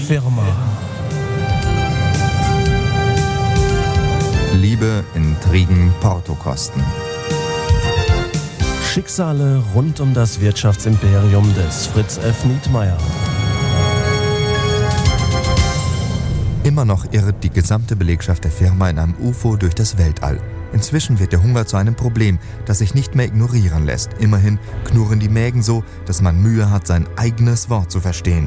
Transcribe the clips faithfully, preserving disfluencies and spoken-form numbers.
Firma. Liebe, Intrigen, Portokosten. Schicksale rund um das Wirtschaftsimperium des Fritz F. Nietmeyer. Immer noch irrt die gesamte Belegschaft der Firma in einem U F O durch das Weltall. Inzwischen wird der Hunger zu einem Problem, das sich nicht mehr ignorieren lässt. Immerhin knurren die Mägen so, dass man Mühe hat, sein eigenes Wort zu verstehen.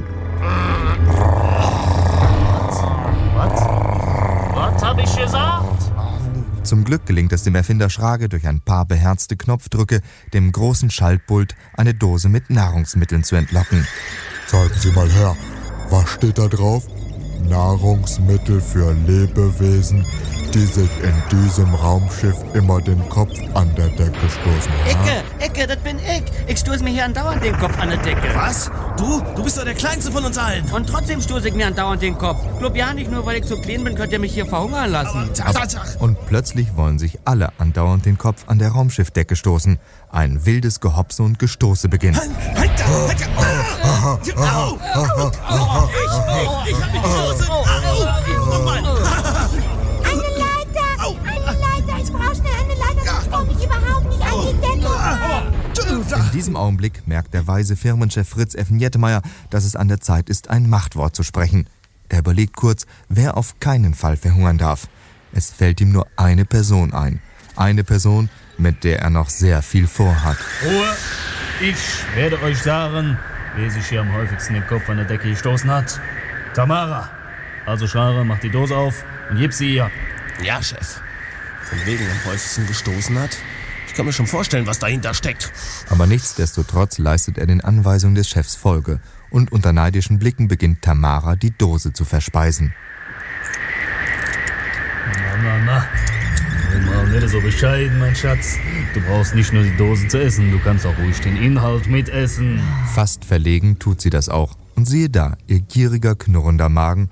Was? Was hab ich gesagt? Zum Glück gelingt es dem Erfinder Schrage durch ein paar beherzte Knopfdrücke, dem großen Schaltpult eine Dose mit Nahrungsmitteln zu entlocken. Zeigen Sie mal her, was steht da drauf? Nahrungsmittel für Lebewesen, die sich in diesem Raumschiff immer den Kopf an der Decke stoßen. Ecke, Ecke, das bin ich. Ich stoße mir hier andauernd den Kopf an der Decke. Was? Du? Du bist doch der Kleinste von uns allen. Und trotzdem stoße ich mir andauernd den Kopf. Glaub ja nicht, nur weil ich so klein bin, könnt ihr mich hier verhungern lassen. Und plötzlich wollen sich alle andauernd den Kopf an der Raumschiffdecke stoßen. Ein wildes Gehopse und Gestoße beginnt. Halt, halt da, halt da. Ah, au, au, au, ich, oh, ich hab mich gestoßen. Au, nochmal. Eine Leiter, eine Leiter. Ich brauche schnell eine Leiter, sonst komme ich überhaupt nicht an die Decke. In diesem Augenblick merkt der weise Firmenchef Fritz F. Nietmeyer, dass es an der Zeit ist, ein Machtwort zu sprechen. Er überlegt kurz, wer auf keinen Fall verhungern darf. Es fällt ihm nur eine Person ein. Eine Person, mit der er noch sehr viel vorhat. Ruhe! Ich werde euch sagen, wer sich hier am häufigsten den Kopf an der Decke gestoßen hat. Tamara. Also Schrage, mach die Dose auf und gib sie ihr. Ja, Chef. Von wegen am häufigsten gestoßen hat. Ich kann mir schon vorstellen, was dahinter steckt. Aber nichtsdestotrotz leistet er den Anweisungen des Chefs Folge. Und unter neidischen Blicken beginnt Tamara, die Dose zu verspeisen. Na, na, na. Mal nicht so bescheiden, mein Schatz. Du brauchst nicht nur die Dose zu essen, du kannst auch ruhig den Inhalt mitessen. Fast verlegen tut sie das auch. Und siehe da, ihr gieriger, knurrender Magen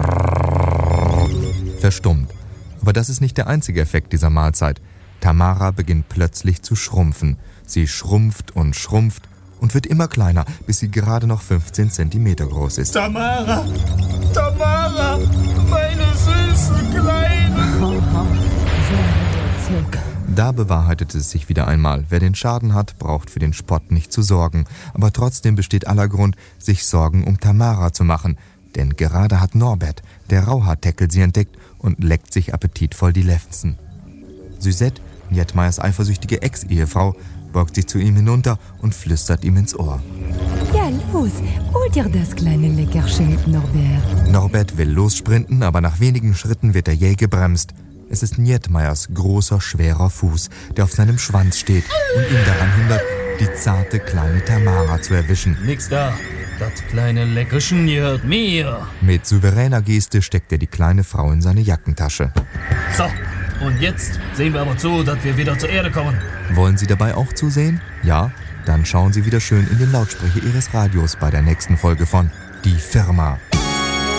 verstummt. Aber das ist nicht der einzige Effekt dieser Mahlzeit. Tamara beginnt plötzlich zu schrumpfen. Sie schrumpft und schrumpft und wird immer kleiner, bis sie gerade noch fünfzehn Zentimeter groß ist. Tamara! Tamara! Meine süße Kleine! Da bewahrheitet es sich wieder einmal. Wer den Schaden hat, braucht für den Spott nicht zu sorgen. Aber trotzdem besteht aller Grund, sich Sorgen um Tamara zu machen. Denn gerade hat Norbert, der Rauhaarteckel, sie entdeckt und leckt sich appetitvoll die Lefzen. Suzette, Nietmeyers eifersüchtige Ex-Ehefrau, beugt sich zu ihm hinunter und flüstert ihm ins Ohr. Ja, los, hol dir das kleine Leckerchen, Norbert. Norbert will lossprinten, aber nach wenigen Schritten wird er jäh gebremst. Es ist Nietmeyers großer, schwerer Fuß, der auf seinem Schwanz steht und ihn daran hindert, die zarte kleine Tamara zu erwischen. Nix da. Das kleine Leckerchen gehört mir. Mit souveräner Geste steckt er die kleine Frau in seine Jackentasche. So, und jetzt sehen wir aber zu, dass wir wieder zur Erde kommen. Wollen Sie dabei auch zusehen? Ja? Dann schauen Sie wieder schön in den Lautsprecher Ihres Radios bei der nächsten Folge von Die Firma.